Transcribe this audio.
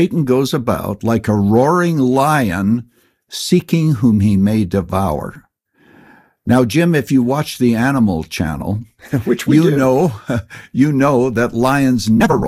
Satan goes about like a roaring lion, seeking whom he may devour. Now, Jim, if you watch the Animal Channel, which we do. You know that lions never roar.